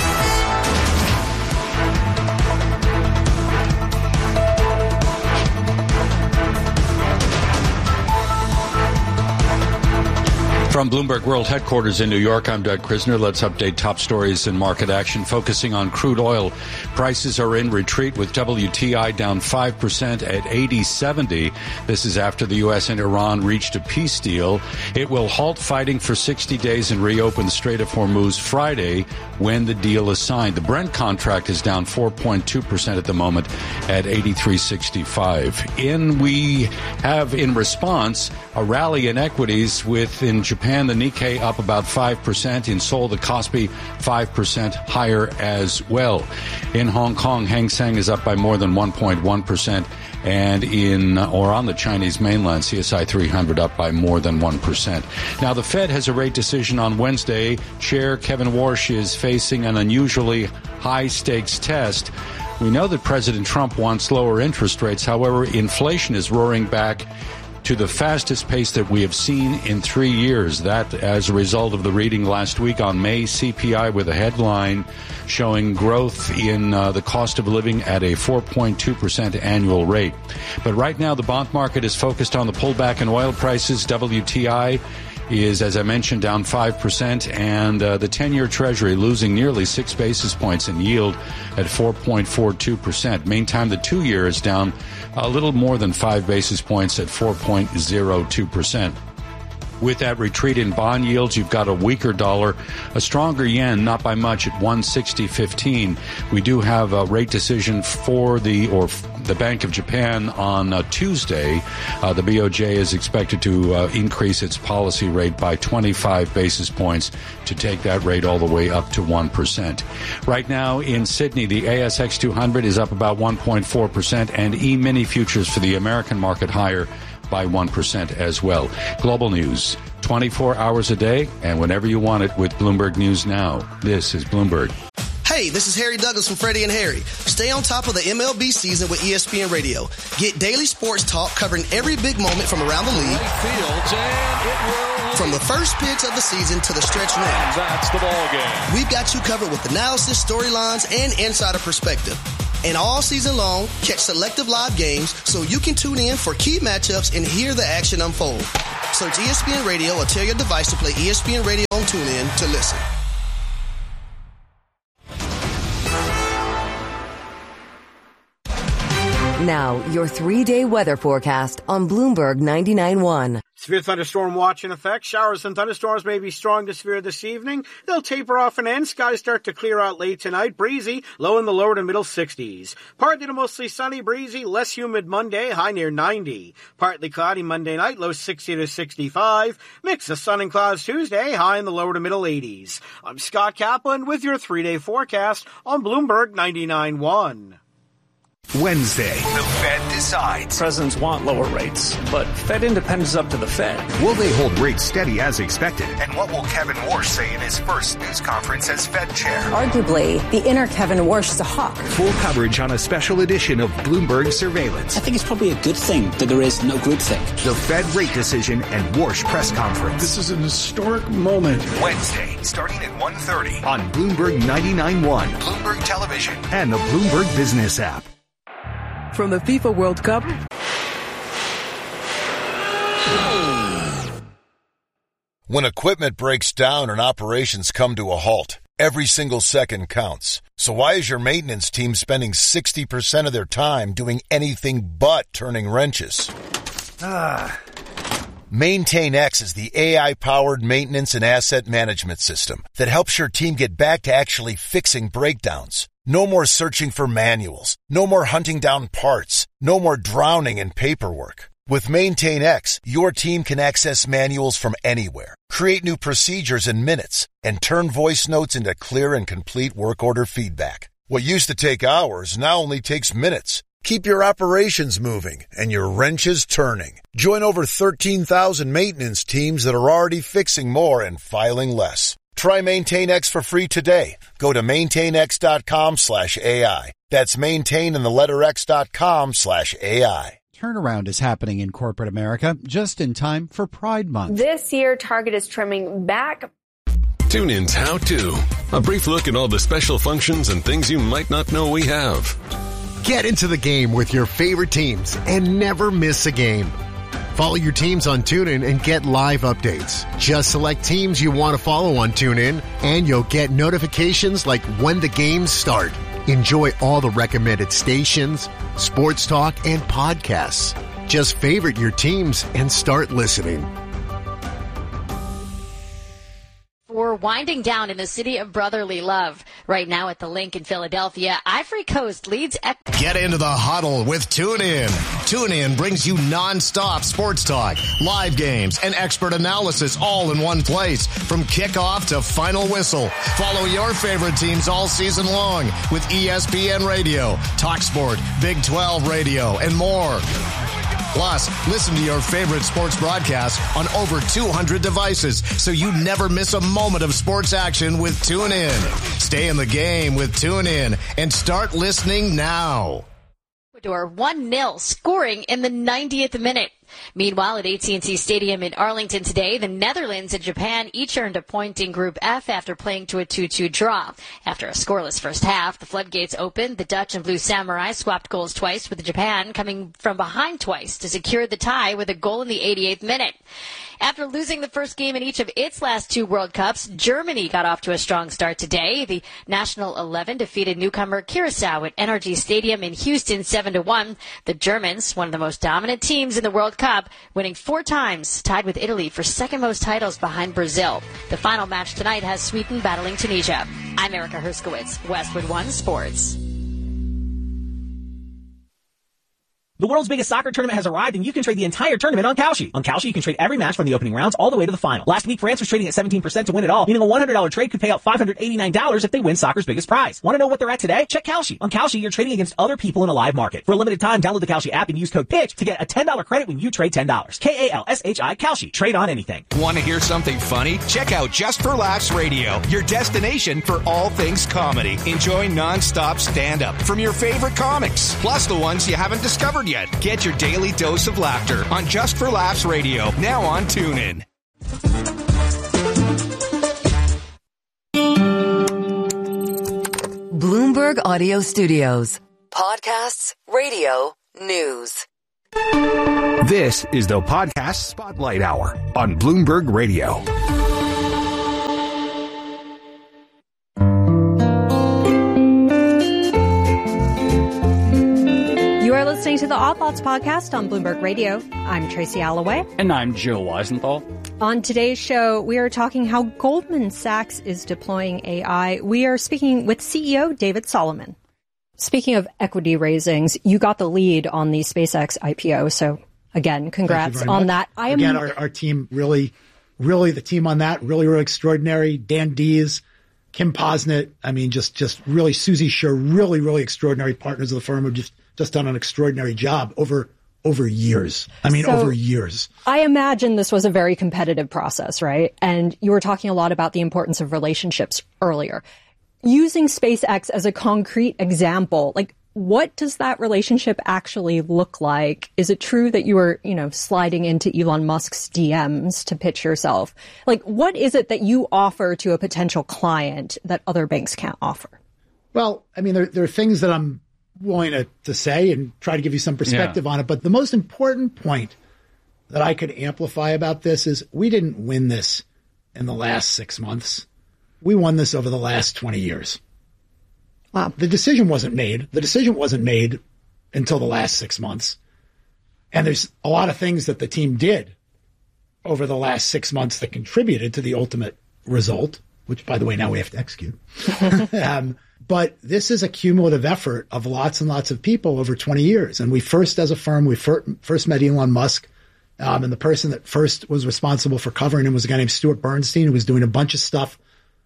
From Bloomberg World Headquarters in New York, I'm Doug Krisner. Let's update top stories in market action, focusing on crude oil. Prices are in retreat with WTI down 5% at $80.70. This is after the U.S. and Iran reached a peace deal. It will halt fighting for 60 days and reopen the Strait of Hormuz Friday when the deal is signed. The Brent contract is down 4.2% at the moment at $83.65. We have, in response, a rally in equities in Japan, the Nikkei up about 5%. In Seoul, the Kospi 5% higher as well. In Hong Kong, Hang Seng is up by more than 1.1%. And on the Chinese mainland, CSI 300 up by more than 1%. Now, the Fed has a rate decision on Wednesday. Chair Kevin Warsh is facing an unusually high-stakes test. We know that President Trump wants lower interest rates. However, inflation is roaring back to the fastest pace that we have seen in 3 years. That as a result of the reading last week on May CPI with a headline showing growth in the cost of living at a 4.2% annual rate. But right now the bond market is focused on the pullback in oil prices. WTI is, as I mentioned, down 5%, and the 10-year Treasury losing nearly 6 basis points in yield at 4.42%. Meantime, the 2-year is down a little more than 5 basis points at 4.02%. With that retreat in bond yields, you've got a weaker dollar, a stronger yen, not by much, at 160.15. We do have a rate decision for the Bank of Japan on Tuesday. The BOJ is expected to increase its policy rate by 25 basis points to take that rate all the way up to 1%. Right now in Sydney, the ASX 200 is up about 1.4%, and E-mini futures for the American market higher by 1% as well. Global news, 24 hours a day, and whenever you want it with Bloomberg News Now. This is Bloomberg. Hey, this is Harry Douglas from Freddie and Harry. Stay on top of the MLB season with ESPN Radio. Get daily sports talk covering every big moment from around the league. From the first pitch of the season to the stretch run. That's the ball game. We've got you covered with analysis, storylines, and insider perspective. And all season long, catch selective live games so you can tune in for key matchups and hear the action unfold. Search ESPN Radio or tell your device to play ESPN Radio on TuneIn to listen. Now, your 3-day weather forecast on Bloomberg 99.1. Severe thunderstorm watch in effect. Showers and thunderstorms may be strong to severe this evening. They'll taper off and end. Skies start to clear out late tonight. Breezy, low in the lower to middle 60s. Partly to mostly sunny, breezy, less humid Monday, high near 90. Partly cloudy Monday night, low 60 to 65. Mix of sun and clouds Tuesday, high in the lower to middle 80s. I'm Scott Kaplan with your 3-day forecast on Bloomberg 99.1. Wednesday, the Fed decides. Presidents want lower rates, but Fed independence is up to the Fed. Will they hold rates steady as expected? And what will Kevin Warsh say in his first news conference as Fed chair? Arguably, the inner Kevin Warsh is a hawk. Full coverage on a special edition of Bloomberg Surveillance. I think it's probably a good thing that there is no groupthink. The Fed rate decision and Warsh press conference. This is an historic moment. Wednesday, starting at 1:30 on Bloomberg 99.1, Bloomberg Television, and the Bloomberg Business app. From the FIFA World Cup When equipment breaks down and operations come to a halt, every single second counts. So why is your maintenance team spending 60% of their time doing anything but turning wrenches? MaintainX is the AI-powered maintenance and asset management system that helps your team get back to actually fixing breakdowns. No more searching for manuals. No more hunting down parts. No more drowning in paperwork. With MaintainX, your team can access manuals from anywhere, create new procedures in minutes, and turn voice notes into clear and complete work order feedback. What used to take hours now only takes minutes. Keep your operations moving and your wrenches turning. Join over 13,000 maintenance teams that are already fixing more and filing less. Try MaintainX for free today. Go to maintainx.com/AI. That's maintain and the letter x.com/AI. Turnaround is happening in corporate America just in time for Pride Month. This year, Target is trimming back. TuneIn's How To. A brief look at all the special functions and things you might not know we have. Get into the game with your favorite teams and never miss a game. Follow your teams on TuneIn and get live updates. Just select teams you want to follow on TuneIn, and you'll get notifications like when the games start. Enjoy all the recommended stations, sports talk, and podcasts. Just favorite your teams and start listening. We're winding down in the city of brotherly love. Right now at the Link in Philadelphia, Ivory Coast leads at... Get into the huddle with TuneIn. TuneIn brings you non-stop sports talk, live games, and expert analysis all in one place. From kickoff to final whistle. Follow your favorite teams all season long with ESPN Radio, TalkSport, Big 12 Radio, and more. Plus, listen to your favorite sports broadcasts on over 200 devices so you never miss a moment of sports action with TuneIn. Stay in the game with TuneIn and start listening now. Ecuador 1-0, scoring in the 90th minute. Meanwhile, at AT&T Stadium in Arlington today, the Netherlands and Japan each earned a point in Group F after playing to a 2-2 draw. After a scoreless first half, the floodgates opened. The Dutch and Blue Samurai swapped goals twice, with Japan coming from behind twice to secure the tie with a goal in the 88th minute. After losing the first game in each of its last two World Cups, Germany got off to a strong start today. The National 11 defeated newcomer Curaçao at NRG Stadium in Houston 7-1. The Germans, one of the most dominant teams in the World Cup, winning 4 times, tied with Italy for second most titles behind Brazil. The final match tonight has Sweden battling Tunisia. I'm Erica Herskowitz, Westwood One Sports. The world's biggest soccer tournament has arrived, and you can trade the entire tournament on Kalshi. On Kalshi, you can trade every match from the opening rounds all the way to the final. Last week, France was trading at 17% to win it all, meaning a $100 trade could pay out $589 if they win soccer's biggest prize. Want to know what they're at today? Check Kalshi. On Kalshi, you're trading against other people in a live market. For a limited time, download the Kalshi app and use code PITCH to get a $10 credit when you trade $10. Kalshi. Kalshi. Trade on anything. Want to hear something funny? Check out Just for Laughs Radio, your destination for all things comedy. Enjoy non-stop stand-up from your favorite comics, plus the ones you haven't discovered yet. Get your daily dose of laughter on Just for Laughs Radio, now on TuneIn. Bloomberg Audio Studios. Podcasts, radio, news. This is the Podcast Spotlight Hour on Bloomberg Radio. You are listening to the Odd Lots podcast on Bloomberg Radio. I'm Tracy Alloway. And I'm Joe Weisenthal. On today's show, we are talking how Goldman Sachs is deploying AI. We are speaking with CEO David Solomon. Speaking of equity raisings, you got the lead on the SpaceX IPO. So again, congrats on that. Again, our team really the team on that, really extraordinary. Dan Dees, Kim Posnett. I mean, just really Susie Scher, really extraordinary partners of the firm who just done an extraordinary job over years. I mean, over years. I imagine this was a very competitive process, right? And you were talking a lot about the importance of relationships earlier. Using SpaceX as a concrete example, like, what does that relationship actually look like? Is it true that you were, sliding into Elon Musk's DMs to pitch yourself? Like, what is it that you offer to a potential client that other banks can't offer? Well, I mean, there are things that I'm willing to say and try to give you some perspective on it. But the most important point that I could amplify about this is we didn't win this in the last 6 months. We won this over the last 20 years. Wow. The decision wasn't made. The decision wasn't made until the last 6 months. And there's a lot of things that the team did over the last 6 months that contributed to the ultimate result, which, by the way, now we have to execute. But this is a cumulative effort of lots and lots of people over 20 years. And we first, as a firm, we first met Elon Musk. And the person that first was responsible for covering him was a guy named Stuart Bernstein, who was doing a bunch of stuff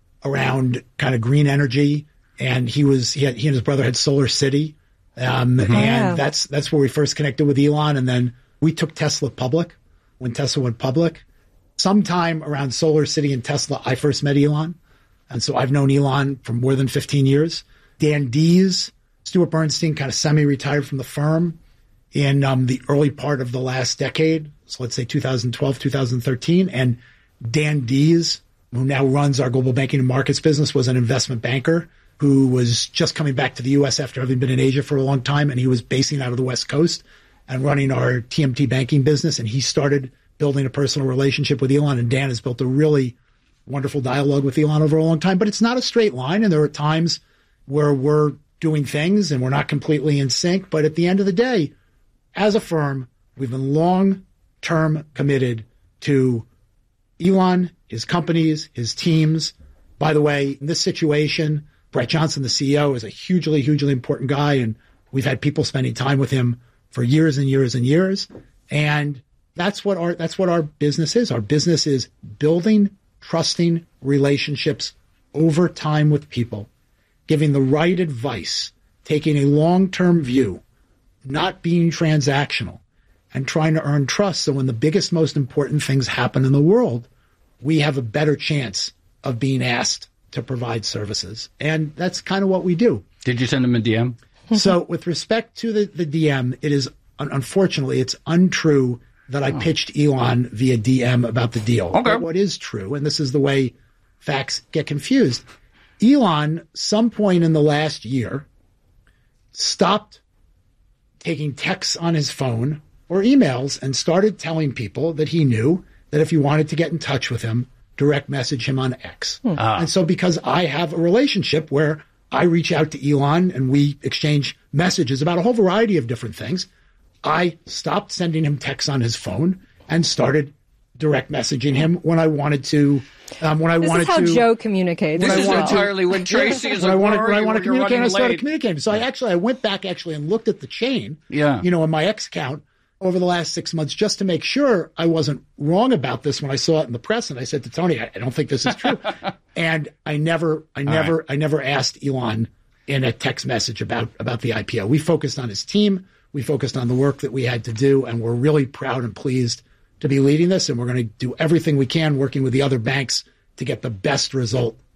around kind of green energy. And he and his brother had Solar City. And that's where we first connected with Elon. And then we took Tesla public when Tesla went public. Sometime around Solar City and Tesla, I first met Elon. And so I've known Elon for more than 15 years. Dan Dees, Stuart Bernstein kind of semi-retired from the firm in the early part of the last decade. So let's say 2012, 2013. And Dan Dees, who now runs our global banking and markets business, was an investment banker who was just coming back to the U.S. after having been in Asia for a long time. And he was basing out of the West Coast and running our TMT banking business. And he started building a personal relationship with Elon. And Dan has built a really wonderful dialogue with Elon over a long time, but it's not a straight line. And there are times where we're doing things and we're not completely in sync. But at the end of the day, as a firm, we've been long-term committed to Elon, his companies, his teams. By the way, in this situation, Brett Johnson, the CEO, is a hugely important guy. And we've had people spending time with him for years and years and years. And that's what our business is. Our business is building trusting relationships over time with people, giving the right advice, taking a long-term view, not being transactional, and trying to earn trust. So when the biggest, most important things happen in the world, we have a better chance of being asked to provide services. And that's kind of what we do. Did you send him a DM? So with respect to the DM, it is, unfortunately, it's untrue that I pitched Elon via DM about the deal. Okay. But what is true, and this is the way facts get confused, Elon, some point in the last year, stopped taking texts on his phone or emails and started telling people that he knew that if you wanted to get in touch with him, direct message him on X. And so because I have a relationship where I reach out to Elon and we exchange messages about a whole variety of different things, I stopped sending him texts on his phone and started direct messaging him when I wanted to. This is how Joe communicates. This is entirely when Tracy is when I want to communicate, I started communicating. So I went back and looked at the chain, in my X account over the last 6 months just to make sure I wasn't wrong about this when I saw it in the press. And I said to Tony, I don't think this is true. And I never asked Elon in a text message about the IPO. We focused on his team. We focused on the work that we had to do, and we're really proud and pleased to be leading this. And we're going to do everything we can working with the other banks to get the best result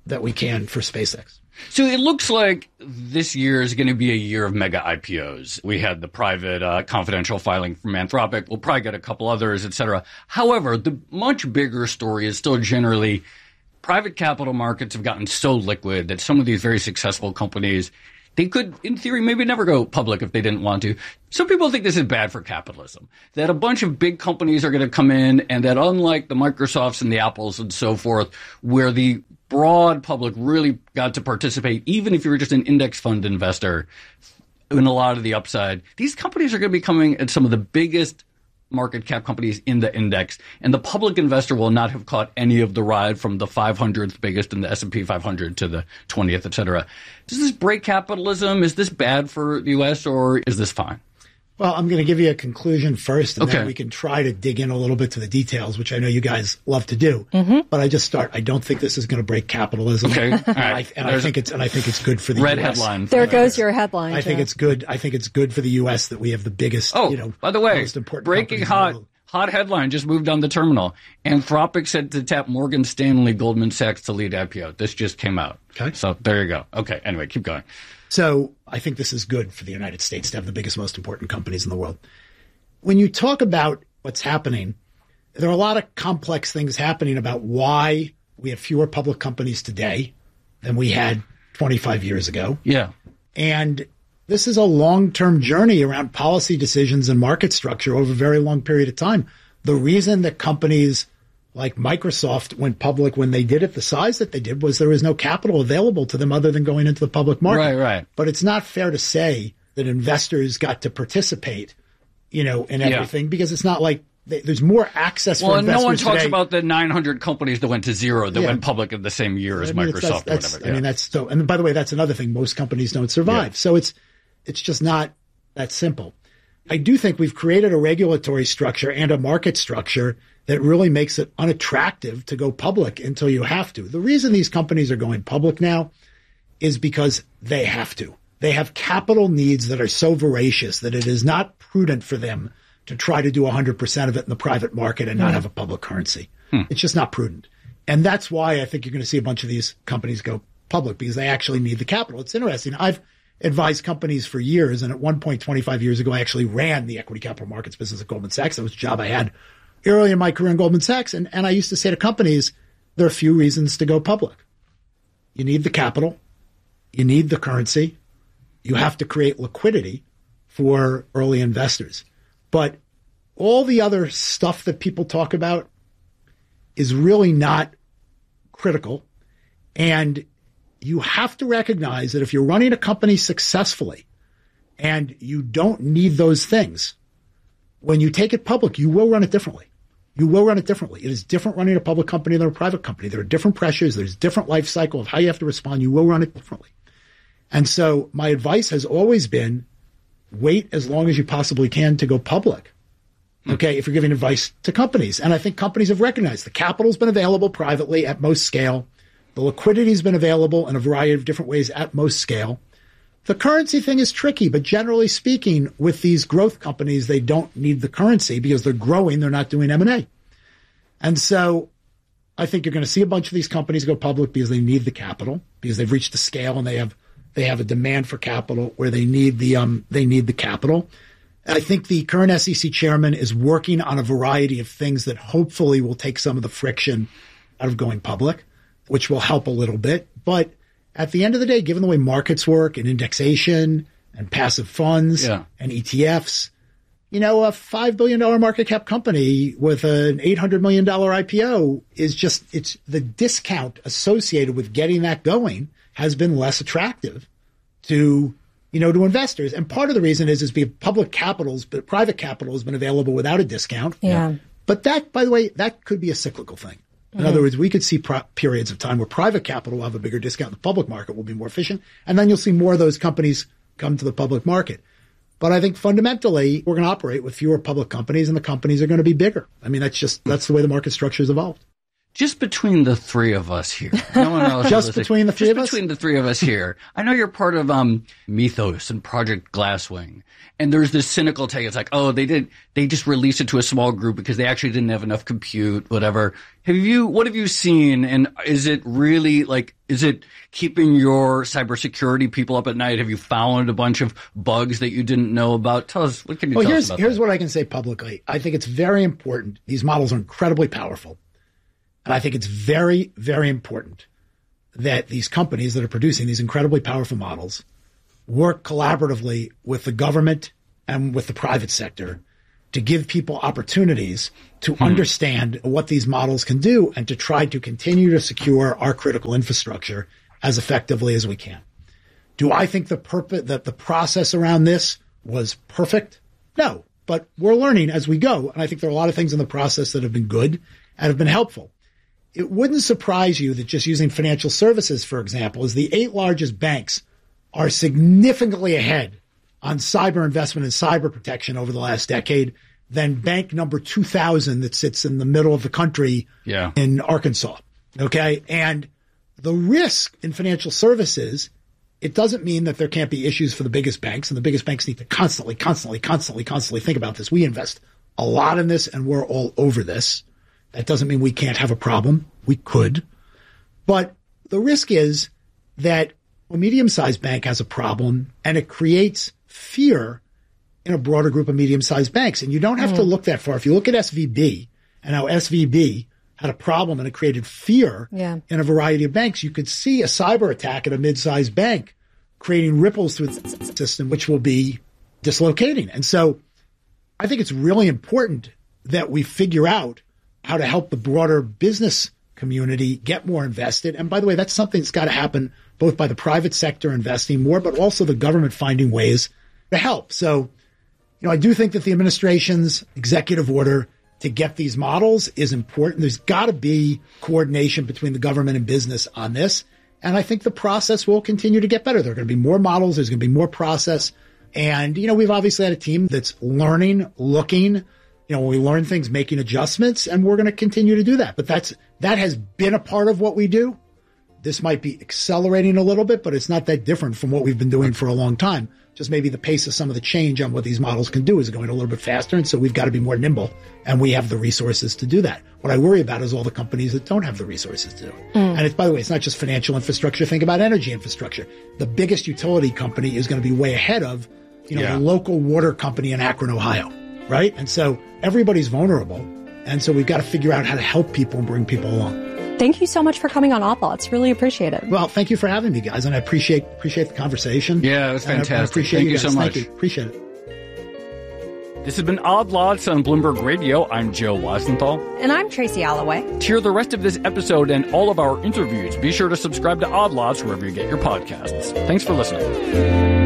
that we can for SpaceX. So it looks like this year is going to be a year of mega IPOs. We had the private confidential filing from Anthropic. We'll probably get a couple others, et cetera. However, the much bigger story is still generally private capital markets have gotten so liquid that some of these very successful companies, they could, in theory, maybe never go public if they didn't want to. Some people think this is bad for capitalism, that a bunch of big companies are going to come in and that unlike the Microsofts and the Apples and so forth, where the broad public really got to participate, even if you were just an index fund investor in a lot of the upside, these companies are going to be coming at some of the biggest market cap companies in the index, and the public investor will not have caught any of the ride from the 500th biggest in the S&P 500 to the 20th, et cetera. Does this break capitalism? Is this bad for the U.S., or is this fine? Well, I'm going to give you a conclusion first, and then we can try to dig in a little bit to the details, which I know you guys love to do. But I don't think this is going to break capitalism. Okay. All right. I think it's good for the red US. Headline. There goes your headline. I think it's good. I think it's good for the U.S. that we have the biggest, by the way, most important breaking hot headline just moved on the terminal. Anthropic said to tap Morgan Stanley, Goldman Sachs to lead IPO. This just came out. Okay. So there you go. Okay. Anyway, keep going. So I think this is good for the United States to have the biggest, most important companies in the world. When you talk about what's happening, there are a lot of complex things happening about why we have fewer public companies today than we had 25 years ago. Yeah. And this is a long-term journey around policy decisions and market structure over a very long period of time. The reason that companies like Microsoft went public when they did it, the size that they did, was there was no capital available to them other than going into the public market. Right. But it's not fair to say that investors got to participate, in everything, because it's not like there's more access for investors. Well, no one talks today. about the 900 companies that went to zero that went public in the same year as Microsoft or whatever. And by the way, that's another thing. Most companies don't survive. Yeah. So it's just not that simple. I do think we've created a regulatory structure and a market structure that really makes it unattractive to go public until you have to. The reason these companies are going public now is because they have to. They have capital needs that are so voracious that it is not prudent for them to try to do 100% of it in the private market and not have a public currency. It's just not prudent. And that's why I think you're going to see a bunch of these companies go public, because they actually need the capital. It's interesting. I've advised companies for years, and at one point 25 years ago, I actually ran the equity capital markets business at Goldman Sachs. That was a job I had early in my career in Goldman Sachs. And I used to say to companies, there are a few reasons to go public. You need the capital. You need the currency. You have to create liquidity for early investors. But all the other stuff that people talk about is really not critical. And you have to recognize that if you're running a company successfully and you don't need those things, when you take it public, you will run it differently. You will run it differently. It is different running a public company than a private company. There are different pressures. There's different life cycle of how you have to respond. You will run it differently. And so my advice has always been wait as long as you possibly can to go public. Okay, if you're giving advice to companies. And I think companies have recognized the capital's been available privately at most scale. The liquidity's been available in a variety of different ways at most scale. The currency thing is tricky, but generally speaking, with these growth companies, they don't need the currency because they're growing. They're not doing M&A. And so I think you're going to see a bunch of these companies go public because they need the capital, because they've reached the scale and they have a demand for capital where they need the capital. I think the current SEC chairman is working on a variety of things that hopefully will take some of the friction out of going public, which will help a little bit. But at the end of the day, given the way markets work and indexation and passive funds and ETFs, a $5 billion market cap company with an $800 million IPO it's the discount associated with getting that going has been less attractive to investors. And part of the reason is because private capital has been available without a discount. Yeah. But that, by the way, that could be a cyclical thing. In other words, we could see periods of time where private capital will have a bigger discount. The public market will be more efficient. And then you'll see more of those companies come to the public market. But I think fundamentally, we're going to operate with fewer public companies and the companies are going to be bigger. I mean, that's the way the market structure has evolved. just between the three of us here. No one else. Just between the three of us? Between the three of us here. I know you're part of Mythos and Project Glasswing. And there's this cynical take. It's like, oh, they just released it to a small group because they actually didn't have enough compute, whatever. What have you seen? And is it really is it keeping your cybersecurity people up at night? Have you found a bunch of bugs that you didn't know about? Tell us, what can you tell us about here's that? what I can say publicly. I think it's very important. These models are incredibly powerful. And I think it's very, very important that these companies that are producing these incredibly powerful models work collaboratively with the government and with the private sector to give people opportunities to understand what these models can do and to try to continue to secure our critical infrastructure as effectively as we can. Do I think the process around this was perfect? No, but we're learning as we go. And I think there are a lot of things in the process that have been good and have been helpful. It wouldn't surprise you that just using financial services, for example, as the 8 largest banks are significantly ahead on cyber investment and cyber protection over the last decade than bank number 2000 that sits in the middle of the country in Arkansas. Okay. And the risk in financial services, it doesn't mean that there can't be issues for the biggest banks, and the biggest banks need to constantly think about this. We invest a lot in this and we're all over this. That doesn't mean we can't have a problem. We could. But the risk is that a medium-sized bank has a problem and it creates fear in a broader group of medium-sized banks. And you don't have to look that far. If you look at SVB and how SVB had a problem and it created fear in a variety of banks, you could see a cyber attack at a mid-sized bank creating ripples through the system, which will be dislocating. And so I think it's really important that we figure out how to help the broader business community get more invested. And by the way, that's something that's got to happen both by the private sector investing more, but also the government finding ways to help. So, I do think that the administration's executive order to get these models is important. There's got to be coordination between the government and business on this. And I think the process will continue to get better. There are going to be more models. There's going to be more process. And, we've obviously had a team that's learning, looking, when we learn things, making adjustments, and we're going to continue to do that. But that has been a part of what we do. This might be accelerating a little bit, but it's not that different from what we've been doing for a long time. Just maybe the pace of some of the change on what these models can do is going a little bit faster. And so we've got to be more nimble, and we have the resources to do that. What I worry about is all the companies that don't have the resources to do it. And by the way, it's not just financial infrastructure. Think about energy infrastructure. The biggest utility company is going to be way ahead of, the local water company in Akron, Ohio. Right? And so everybody's vulnerable. And so we've got to figure out how to help people and bring people along. Thank you so much for coming on Odd Lots. Really appreciate it. Well, thank you for having me, guys. And I appreciate the conversation. Yeah, it was fantastic. Thank you so much. Thank you. Appreciate it. This has been Odd Lots on Bloomberg Radio. I'm Joe Wasenthal. And I'm Tracy Alloway. To hear the rest of this episode and all of our interviews, be sure to subscribe to Odd Lots wherever you get your podcasts. Thanks for listening.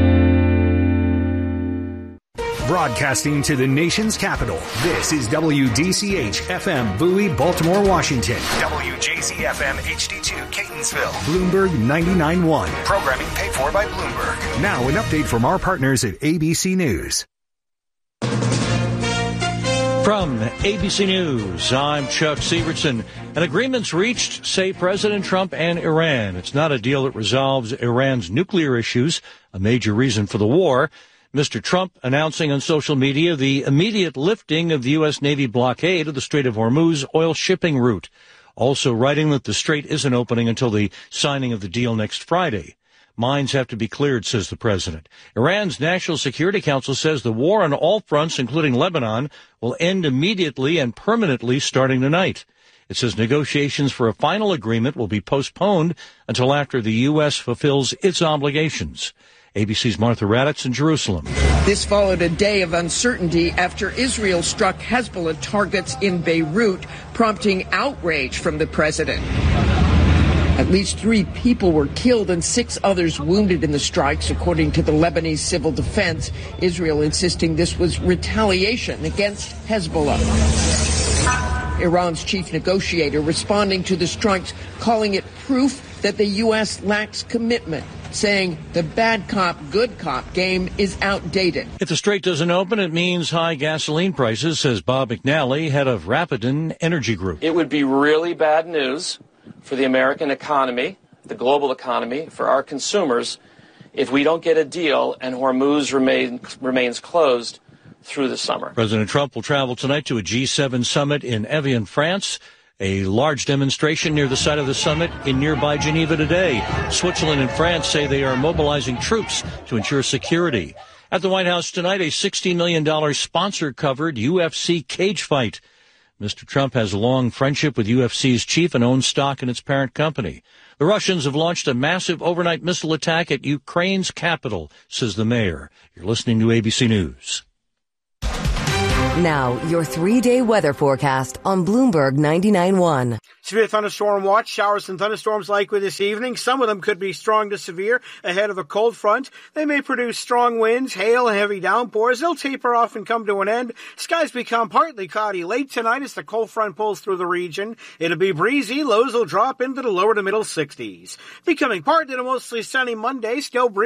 Broadcasting to the nation's capital, this is WDCH-FM Bowie, Baltimore, Washington. WJC-FM HD2 Catonsville. Bloomberg 99.1. Programming paid for by Bloomberg. Now an update from our partners at ABC News. From ABC News, I'm Chuck Sievertson. An agreement's reached, say President Trump and Iran. It's not a deal that resolves Iran's nuclear issues, a major reason for the war. Mr. Trump announcing on social media the immediate lifting of the U.S. Navy blockade of the Strait of Hormuz oil shipping route, also writing that the strait isn't opening until the signing of the deal next Friday. Mines have to be cleared, says the president. Iran's National Security Council says the war on all fronts, including Lebanon, will end immediately and permanently starting tonight. It says negotiations for a final agreement will be postponed until after the U.S. fulfills its obligations. ABC's Martha Raddatz in Jerusalem. This followed a day of uncertainty after Israel struck Hezbollah targets in Beirut, prompting outrage from the president. At least 3 people were killed and 6 others wounded in the strikes, according to the Lebanese civil defense. Israel insisting this was retaliation against Hezbollah. Iran's chief negotiator responding to the strikes, calling it proof that the U.S. lacks commitment saying the bad cop, good cop game is outdated. If the strait doesn't open, it means high gasoline prices, says Bob McNally, head of Rapidan Energy Group. It would be really bad news for the American economy, the global economy, for our consumers, if we don't get a deal and Hormuz remains closed through the summer. President Trump will travel tonight to a G7 summit in Evian, France. A large demonstration near the site of the summit in nearby Geneva today. Switzerland and France say they are mobilizing troops to ensure security. At the White House tonight, a $60 million sponsor-covered UFC cage fight. Mr. Trump has a long friendship with UFC's chief and owns stock in its parent company. The Russians have launched a massive overnight missile attack at Ukraine's capital, says the mayor. You're listening to ABC News. Now, your 3-day weather forecast on Bloomberg 99.1. Severe thunderstorm watch. Showers and thunderstorms likely this evening. Some of them could be strong to severe ahead of a cold front. They may produce strong winds, hail, and heavy downpours. They'll taper off and come to an end. Skies become partly cloudy late tonight as the cold front pulls through the region. It'll be breezy. Lows will drop into the lower to middle 60s. Becoming partly to mostly sunny Monday. Still breezy.